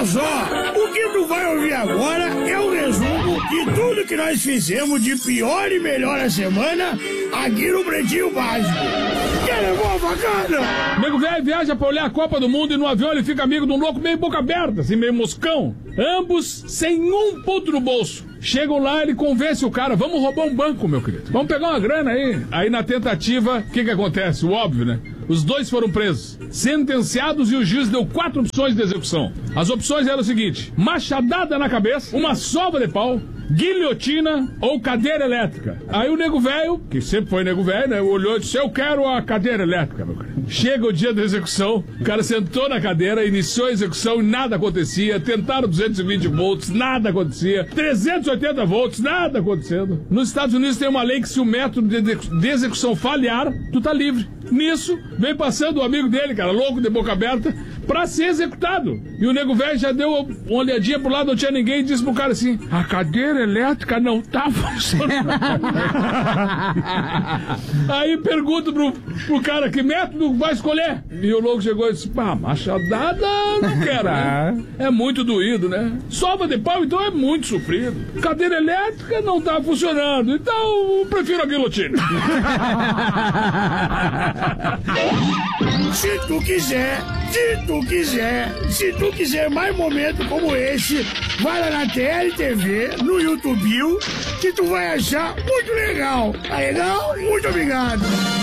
Olha só, o que tu vai ouvir agora é um resumo de tudo que nós fizemos de pior e melhor a semana aqui no Pretinho Básico. Quer levar a facada? Nego velho viaja pra olhar a Copa do Mundo e no avião ele fica amigo de um louco meio boca aberta, assim, meio moscão. Ambos sem um ponto no bolso. Chegam lá, ele convence o cara, vamos roubar um banco, meu querido. Vamos pegar uma grana aí. Aí na tentativa, o que acontece? O óbvio, né? Os dois foram presos, sentenciados, e o juiz deu 4 opções de execução. As opções eram o seguinte: machadada na cabeça, uma sova de pau, guilhotina ou cadeira elétrica. Aí o nego velho, que sempre foi nego velho, né, olhou e disse: eu quero a cadeira elétrica, meu cara. Chega o dia da execução, o cara sentou na cadeira, iniciou a execução e nada acontecia. Tentaram 220 volts, nada acontecia. 380 volts, nada acontecendo. Nos Estados Unidos tem uma lei que se o método de execução falhar, tu tá livre. Nisso, vem passando o amigo dele, cara, louco de boca aberta, pra ser executado. E o nego velho já deu uma olhadinha pro lado, não tinha ninguém, e disse pro cara assim: a cadeira elétrica não tá funcionando. Aí pergunto pro cara que método vai escolher. E o louco chegou e disse: pá, machadada não quero, né? É muito doído, né? Sova de pau, então, é muito sofrido. Cadeira elétrica não tá funcionando, então eu prefiro a guilhotina. Se tu quiser mais momentos como esse, vai lá na TLTV, no YouTube, que tu vai achar muito legal. Tá legal? Muito obrigado.